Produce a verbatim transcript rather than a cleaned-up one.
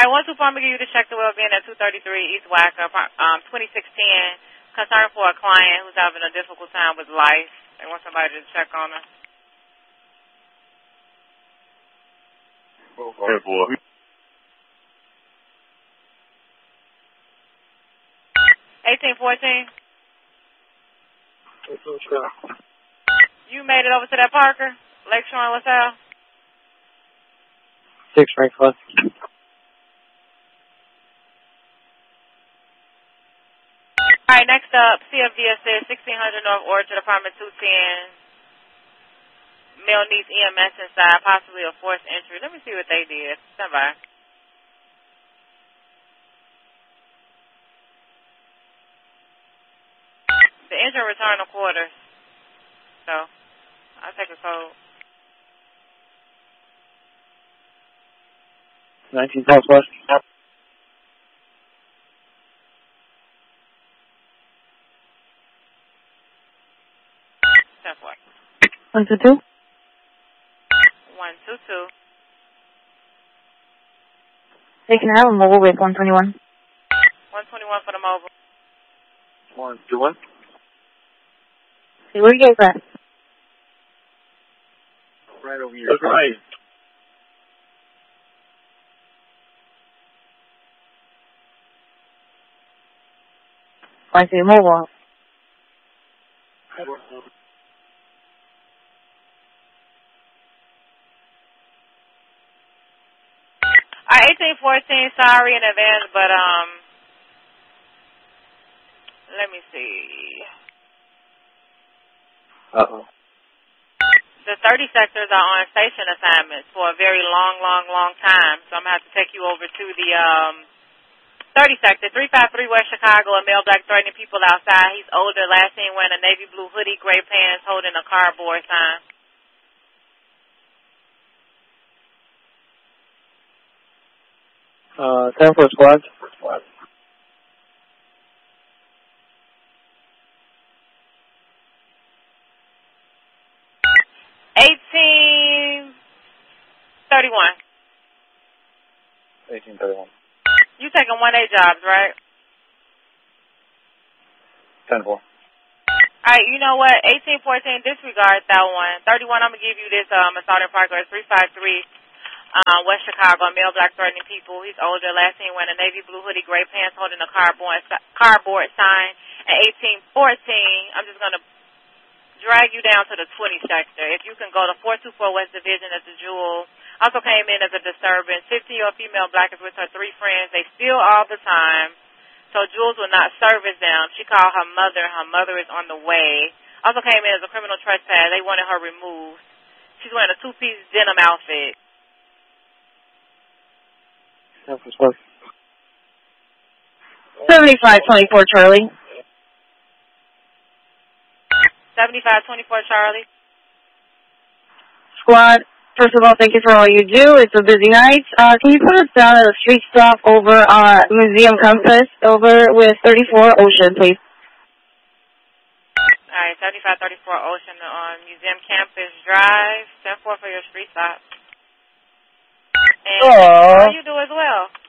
right, one two four, I'm going to give you the check to well-being at two thirty-three East Wacker, um, twenty-six ten. Concern for a client who's having a difficult time with life. They want somebody to check on her. Okay, boy. eighteen fourteen. You made it over to that Parker? Lakeshore and LaSalle? Six right plus. All right, next up, C F D S says sixteen hundred North Orchard, apartment two ten. Male needs E M S inside, possibly a forced entry. Let me see what they did. Stand by. The engine returned a quarter. So, I'll take a code. nineteen Southwest. ten four. One two two. One two two. They can have a mobile with one twenty-one. One twenty one for the mobile. One two one. Hey, where you guys at? Right over here. That's right. I see a mobile. All right, eighteen fourteen, sorry in advance, but, um, let me see. Uh-oh. The thirty sectors are on station assignments for a very long, long, long time, so I'm going to have to take you over to the, um, thirty sector, three five three West Chicago, a male black threatening people outside. He's older, last seen wearing a navy blue hoodie, gray pants, holding a cardboard sign. Uh, ten four squad. eighteen thirty-one. eighteen thirty-one. You taking one A jobs, right? ten four. All right, you know what? eighteen fourteen, disregard that one. thirty-one, I'm going to give you this um, assault in progress, three five three uh, West Chicago, male black threatening people. He's older, last seen wearing a navy blue hoodie, gray pants, holding a cardboard cardboard sign. At eighteen fourteen, I'm just going to drag you down to the twenty sector. If you can go to four two four West Division at the Jewel. Also came in as a disturbance. fifteen-year-old female black is with her three friends. They steal all the time. So Jules will not service them. She called her mother. Her mother is on the way. Also came in as a criminal trespass. They wanted her removed. She's wearing a two-piece denim outfit. seventy-five twenty-four Charlie. seventy-five twenty-four Charlie. Squad, first of all, thank you for all you do. It's a busy night. Uh, can you put us down at a street stop over on Museum Compass over with thirty-four Ocean, please? All right, seventy-five thirty-four Ocean on Museum Campus Drive. ten four for your street stop. And Aww. all you do as well.